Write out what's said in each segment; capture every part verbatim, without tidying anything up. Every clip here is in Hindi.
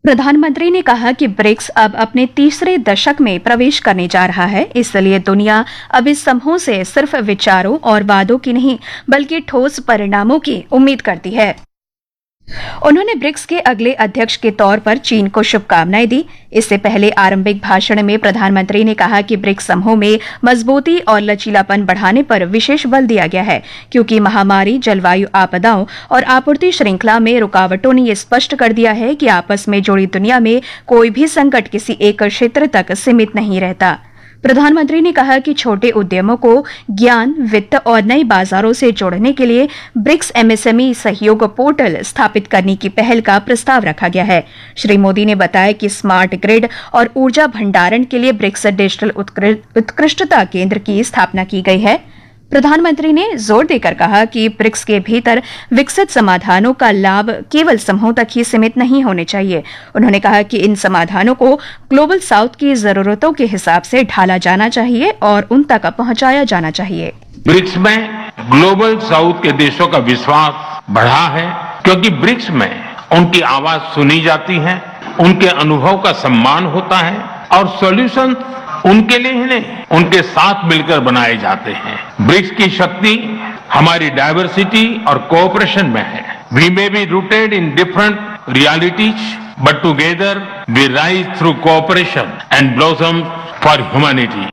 प्रधानमंत्री ने कहा कि ब्रिक्स अब अपने तीसरे दशक में प्रवेश करने जा रहा है, इसलिए दुनिया अब इस समूह से सिर्फ विचारों और वादों की नहीं बल्कि ठोस परिणामों की उम्मीद करती है। उन्होंने ब्रिक्स के अगले अध्यक्ष के तौर पर चीन को शुभकामनाएं दी। इससे पहले आरंभिक भाषण में प्रधानमंत्री ने कहा कि ब्रिक्स समूह में मजबूती और लचीलापन बढ़ाने पर विशेष बल दिया गया है, क्योंकि महामारी, जलवायु आपदाओं और आपूर्ति श्रृंखला में रुकावटों ने यह स्पष्ट कर दिया है कि आपस में जुड़ी दुनिया में कोई भी संकट किसी एक क्षेत्र तक सीमित नहीं रहता। प्रधानमंत्री ने कहा कि छोटे उद्यमों को ज्ञान, वित्त और नए बाजारों से जोड़ने के लिए ब्रिक्स एमएसएमई सहयोग पोर्टल स्थापित करने की पहल का प्रस्ताव रखा गया है। श्री मोदी ने बताया कि स्मार्ट ग्रिड और ऊर्जा भंडारण के लिए ब्रिक्स डिजिटल उत्कृष्टता केंद्र की स्थापना की गई है। प्रधानमंत्री ने जोर देकर कहा कि ब्रिक्स के भीतर विकसित समाधानों का लाभ केवल समूह तक ही सीमित नहीं होने चाहिए। उन्होंने कहा कि इन समाधानों को ग्लोबल साउथ की जरूरतों के हिसाब से ढाला जाना चाहिए और उन तक पहुंचाया जाना चाहिए। ब्रिक्स में ग्लोबल साउथ के देशों का विश्वास बढ़ा है, क्योंकि ब्रिक्स में उनकी आवाज सुनी जाती है, उनके अनुभव का सम्मान होता है और सॉल्यूशन उनके लिए ही नहीं, उनके साथ मिलकर बनाए जाते हैं। ब्रिक्स की शक्ति हमारी डाइवर्सिटी और कोऑपरेशन में है। We may be rooted in different realities, but together we rise through cooperation and blossom for humanity.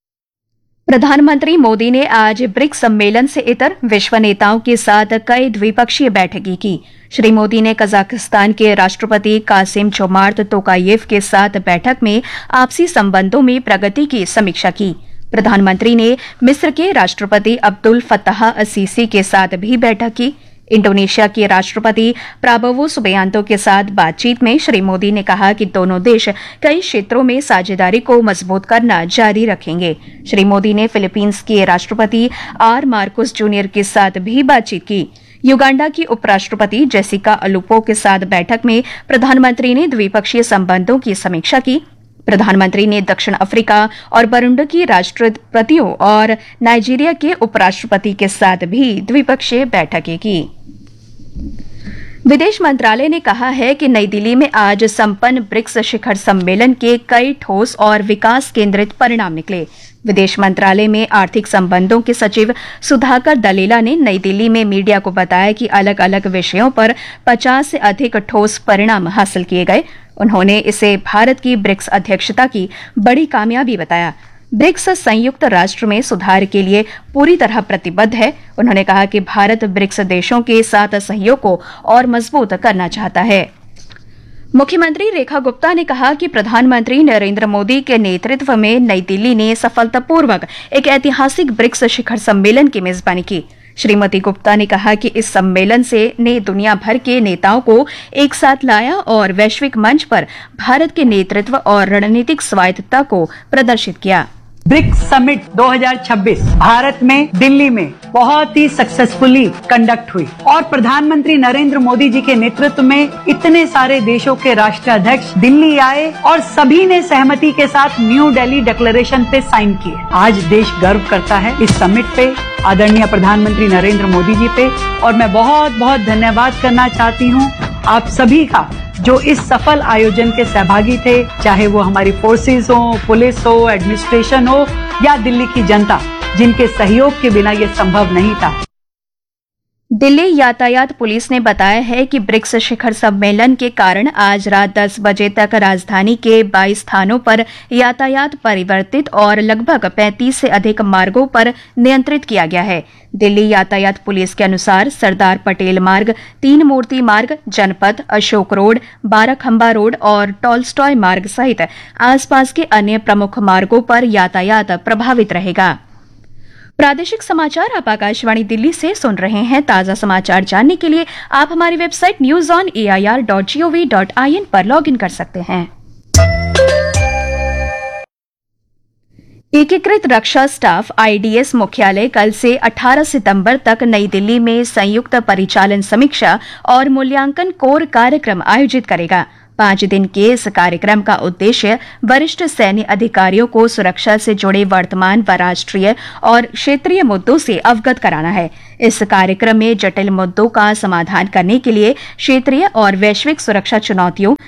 प्रधानमंत्री मोदी ने आज ब्रिक्स सम्मेलन से इतर विश्व नेताओं के साथ कई द्विपक्षीय बैठकें की। श्री मोदी ने कजाकिस्तान के राष्ट्रपति कासिम जोमार्त तोकायेव के साथ बैठक में आपसी संबंधों में प्रगति की समीक्षा की। प्रधानमंत्री ने मिस्र के राष्ट्रपति अब्दुल फत्ताह असीसी के साथ भी बैठक की। इंडोनेशिया के राष्ट्रपति प्राबोवो सुबियांतो के साथ बातचीत में श्री मोदी ने कहा कि दोनों देश कई क्षेत्रों में साझेदारी को मजबूत करना जारी रखेंगे। श्री मोदी ने फिलीपींस के राष्ट्रपति आर मार्कोस जूनियर के साथ भी बातचीत की। युगांडा की उपराष्ट्रपति जेसिका अलुपो के साथ बैठक में प्रधानमंत्री ने द्विपक्षीय संबंधों की समीक्षा की। प्रधानमंत्री ने दक्षिण अफ्रीका और बरुंडी की राष्ट्रपतियों और नाइजीरिया के उपराष्ट्रपति के साथ भी द्विपक्षीय बैठकें की। विदेश मंत्रालय ने कहा है कि नई दिल्ली में आज संपन्न ब्रिक्स शिखर सम्मेलन के कई ठोस और विकास केंद्रित परिणाम निकले। विदेश मंत्रालय में आर्थिक संबंधों के सचिव सुधाकर दलेला ने नई दिल्ली में मीडिया को बताया कि अलग अलग विषयों पर पचास से अधिक ठोस परिणाम हासिल किए गए। उन्होंने इसे भारत की ब्रिक्स अध्यक्षता की बड़ी कामयाबी बताया। ब्रिक्स संयुक्त राष्ट्र में सुधार के लिए पूरी तरह प्रतिबद्ध है। उन्होंने कहा कि भारत ब्रिक्स देशों के साथ सहयोग को और मजबूत करना चाहता है। मुख्यमंत्री रेखा गुप्ता ने कहा कि प्रधानमंत्री नरेंद्र मोदी के नेतृत्व में नई दिल्ली ने सफलतापूर्वक एक ऐतिहासिक ब्रिक्स शिखर सम्मेलन की मेजबानी की। श्रीमती गुप्ता ने कहा कि इस सम्मेलन से ने दुनिया भर के नेताओं को एक साथ लाया और वैश्विक मंच पर भारत के नेतृत्व और रणनीतिक स्वायत्तता को प्रदर्शित किया। ब्रिक्स समिट दो हज़ार छब्बीस भारत में दिल्ली में बहुत ही सक्सेसफुली कंडक्ट हुई और प्रधानमंत्री नरेंद्र मोदी जी के नेतृत्व में इतने सारे देशों के राष्ट्राध्यक्ष दिल्ली आए और सभी ने सहमति के साथ न्यू दिल्ली डिक्लेरेशन पे साइन किए। आज देश गर्व करता है इस समिट पे, आदरणीय प्रधानमंत्री नरेंद्र मोदी जी पे, और मैं बहुत बहुत धन्यवाद करना चाहती हूँ आप सभी का जो इस सफल आयोजन के सहभागी थे, चाहे वो हमारी फोर्सेस हो, पुलिस हो, एडमिनिस्ट्रेशन हो या दिल्ली की जनता, जिनके सहयोग के बिना ये संभव नहीं था। दिल्ली यातायात पुलिस ने बताया है कि ब्रिक्स शिखर सम्मेलन के कारण आज रात दस बजे तक राजधानी के बाईस स्थानों पर यातायात परिवर्तित और लगभग पैंतीस से अधिक मार्गों पर नियंत्रित किया गया है। दिल्ली यातायात पुलिस के अनुसार सरदार पटेल मार्ग, तीन मूर्ति मार्ग, जनपथ, अशोक रोड, बाराखंबा रोड और टॉलस्टॉय मार्ग सहित आसपास के अन्य प्रमुख मार्गों पर यातायात प्रभावित रहेगा। प्रादेशिक समाचार आप आकाशवाणी दिल्ली से सुन रहे हैं। ताजा समाचार जानने के लिए आप हमारी website news on A I R dot G O V dot I N पर लॉग इन कर सकते हैं। एकीकृत रक्षा स्टाफ आई डी एस मुख्यालय कल से अठारह सितंबर तक नई दिल्ली में संयुक्त परिचालन समीक्षा और मूल्यांकन कोर कार्यक्रम आयोजित करेगा। पांच दिन के इस कार्यक्रम का उद्देश्य वरिष्ठ सैन्य अधिकारियों को सुरक्षा से जुड़े वर्तमान व राष्ट्रीय और क्षेत्रीय मुद्दों से अवगत कराना है। इस कार्यक्रम में जटिल मुद्दों का समाधान करने के लिए क्षेत्रीय और वैश्विक सुरक्षा चुनौतियों,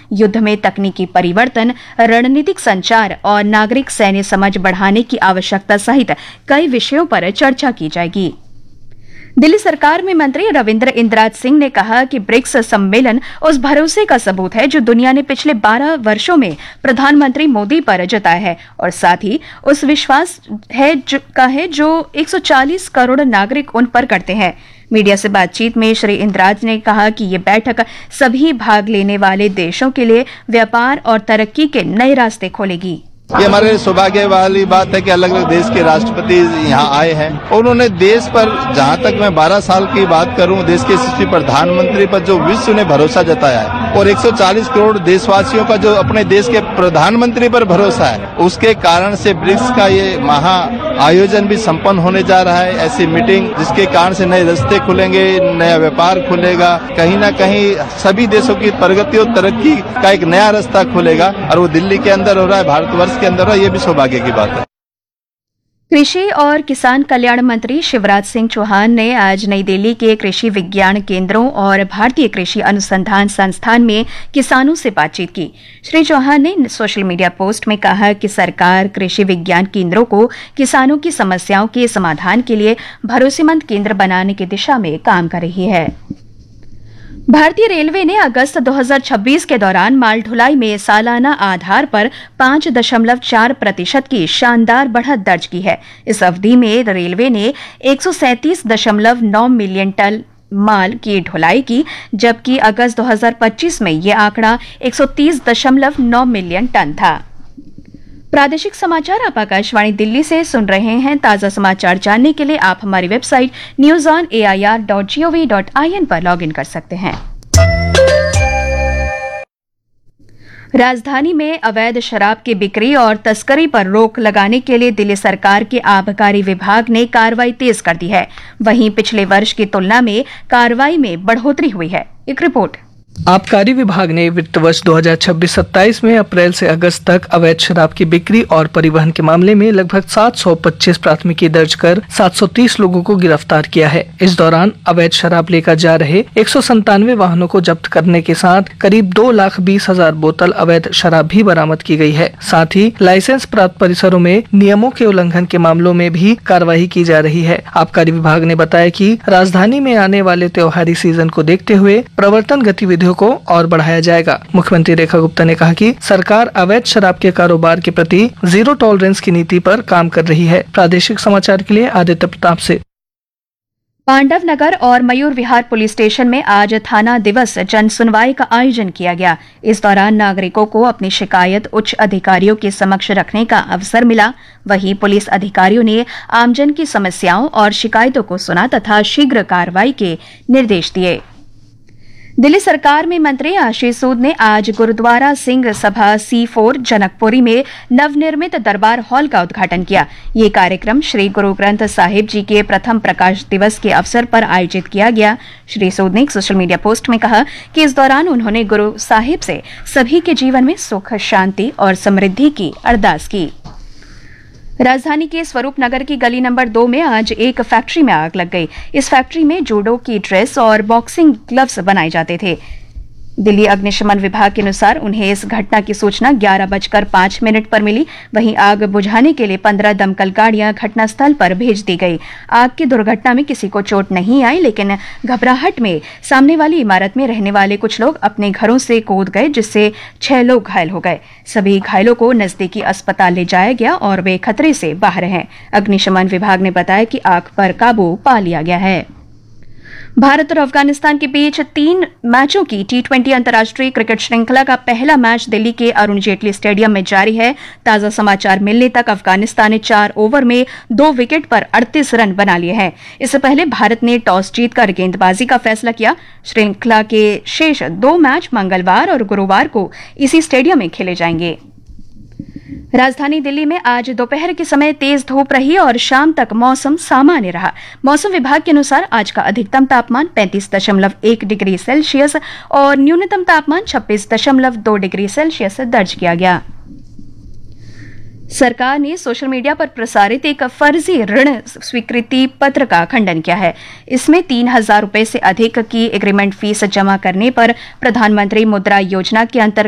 युद्ध में तकनीकी परिवर्तन, रणनीतिक संचार और नागरिक सैन्य समझ बढ़ाने की आवश्यकता सहित कई विषयों पर चर्चा की जाएगी। दिल्ली सरकार में मंत्री रविंद्र इंद्राज सिंह ने कहा कि ब्रिक्स सम्मेलन उस भरोसे का सबूत है जो दुनिया ने पिछले बारह वर्षों में प्रधानमंत्री मोदी पर जताया है और साथ ही उस विश्वास है जो, का है जो एक सौ चालीस करोड़ नागरिक उन पर करते हैं। मीडिया से बातचीत में श्री इंद्राज ने कहा कि ये बैठक सभी भाग लेने वाले देशों के लिए व्यापार और तरक्की के नए रास्ते खोलेगी। ये हमारे सौभाग्य वाली बात है कि अलग अलग देश के राष्ट्रपति यहाँ आए हैं और उन्होंने देश पर, जहाँ तक मैं बारह साल की बात करूँ, देश के यशस्वी प्रधानमंत्री पर जो विश्व ने भरोसा जताया है और एक सौ चालीस करोड़ देशवासियों का जो अपने देश के प्रधानमंत्री पर भरोसा है, उसके कारण से ब्रिक्स का ये महा आयोजन भी संपन्न होने जा रहा है। ऐसी मीटिंग जिसके कारण से नए रास्ते खुलेंगे, नया व्यापार खुलेगा, कहीं ना कहीं सभी देशों की प्रगति और तरक्की का एक नया रास्ता खुलेगा और वो दिल्ली के अंदर हो रहा है, भारतवर्ष के अंदर, ये भी सौभाग्य की बात है। कृषि और किसान कल्याण मंत्री शिवराज सिंह चौहान ने आज नई दिल्ली के कृषि विज्ञान केंद्रों और भारतीय कृषि अनुसंधान संस्थान में किसानों से बातचीत की। श्री चौहान ने सोशल मीडिया पोस्ट में कहा कि सरकार कृषि विज्ञान केंद्रों को किसानों की समस्याओं के समाधान के लिए भरोसेमंद केंद्र बनाने की दिशा में काम कर रही है। भारतीय रेलवे ने अगस्त दो हज़ार छब्बीस के दौरान माल ढुलाई में सालाना आधार पर पांच दशमलव चार प्रतिशत की शानदार बढ़त दर्ज की है। इस अवधि में रेलवे ने एक सौ सैंतीस दशमलव नौ मिलियन टन माल की ढुलाई की, जबकि अगस्त दो हज़ार पच्चीस में यह आंकड़ा एक सौ तीस दशमलव नौ मिलियन टन था। प्रादेशिक समाचार आप आकाशवाणी दिल्ली से सुन रहे हैं। ताजा समाचार जानने के लिए आप हमारी website news on A I R dot G O V dot I N पर लॉग इन कर सकते हैं। राजधानी में अवैध शराब की बिक्री और तस्करी पर रोक लगाने के लिए दिल्ली सरकार के आबकारी विभाग ने कार्रवाई तेज कर दी है। वहीं पिछले वर्ष की तुलना में कार्रवाई में बढ़ोतरी हुई है। एक रिपोर्ट। आबकारी विभाग ने वित्त वर्ष दो हज़ार छब्बीस सत्ताईस में अप्रैल से अगस्त तक अवैध शराब की बिक्री और परिवहन के मामले में लगभग सात सौ पच्चीस प्राथमिकी दर्ज कर सात सौ तीस लोगों को गिरफ्तार किया है। इस दौरान अवैध शराब लेकर जा रहे एक सौ संतानवे वाहनों को जब्त करने के साथ करीब दो लाख बीस हजार बोतल अवैध शराब भी बरामद की गई है। साथ ही लाइसेंस प्राप्त परिसरों में नियमों के उल्लंघन के मामलों में भी कार्रवाई की जा रही है। आबकारी विभाग ने बताया कि राजधानी में आने वाले त्योहारी सीजन को देखते हुए प्रवर्तन गतिविधियों को और बढ़ाया जाएगा। मुख्यमंत्री रेखा गुप्ता ने कहा कि सरकार अवैध शराब के कारोबार के प्रति जीरो टॉलरेंस की नीति पर काम कर रही है। प्रादेशिक समाचार के लिए आदित्य प्रताप से। पांडव नगर और मयूर विहार पुलिस स्टेशन में आज थाना दिवस जन सुनवाई का आयोजन किया गया। इस दौरान नागरिकों को अपनी शिकायत उच्च अधिकारियों के समक्ष रखने का अवसर मिला। वहीं पुलिस अधिकारियों ने आमजन की समस्याओं और शिकायतों को सुना तथा शीघ्र कार्रवाई के निर्देश दिए। दिल्ली सरकार में मंत्री आशीष सूद ने आज गुरुद्वारा सिंह सभा सी फोर जनकपुरी में नवनिर्मित दरबार हॉल का उद्घाटन किया। ये कार्यक्रम श्री गुरु ग्रंथ साहिब जी के प्रथम प्रकाश दिवस के अवसर पर आयोजित किया गया। श्री सूद ने एक सोशल मीडिया पोस्ट में कहा कि इस दौरान उन्होंने गुरु साहिब से सभी के जीवन में सुख, शांति और समृद्धि की अरदास की। राजधानी के स्वरूप नगर की गली नंबर दो में आज एक फैक्ट्री में आग लग गई। इस फैक्ट्री में जूडो की ड्रेस और बॉक्सिंग ग्लव्स बनाए जाते थे। दिल्ली अग्निशमन विभाग के अनुसार उन्हें इस घटना की सूचना ग्यारह बजकर पांच मिनट पर मिली। वहीं आग बुझाने के लिए पंद्रह दमकल गाड़ियां घटनास्थल पर भेज दी गई। आग की दुर्घटना में किसी को चोट नहीं आई, लेकिन घबराहट में सामने वाली इमारत में रहने वाले कुछ लोग अपने घरों से कूद गए, जिससे छह लोग घायल हो गए। सभी घायलों को नजदीकी अस्पताल ले जाया गया और वे खतरे से बाहर हैं। अग्निशमन विभाग ने बताया कि आग पर काबू पा लिया गया है। भारत और अफगानिस्तान के बीच तीन मैचों की टी ट्वेंटी अंतर्राष्ट्रीय क्रिकेट श्रृंखला का पहला मैच दिल्ली के अरुण जेटली स्टेडियम में जारी है। ताजा समाचार मिलने तक अफगानिस्तान ने चार ओवर में दो विकेट पर अड़तीस रन बना लिए हैं। इससे पहले भारत ने टॉस जीतकर गेंदबाजी का फैसला किया। श्रृंखला के शेष दो मैच मंगलवार और गुरुवार को इसी स्टेडियम में खेले जाएंगे। राजधानी दिल्ली में आज दोपहर के समय तेज धूप रही और शाम तक मौसम सामान्य रहा। मौसम विभाग के अनुसार आज का अधिकतम तापमान पैंतीस दशमलव एक डिग्री सेल्सियस और न्यूनतम तापमान छब्बीस दशमलव दो डिग्री सेल्सियस दर्ज किया गया। सरकार ने सोशल मीडिया पर प्रसारित एक फर्जी ऋण स्वीकृति पत्र का खंडन किया है। इसमें तीन हजार रुपए से अधिक की एग्रीमेंट फीस जमा करने पर प्रधानमंत्री मुद्रा योजना के अंतर्गत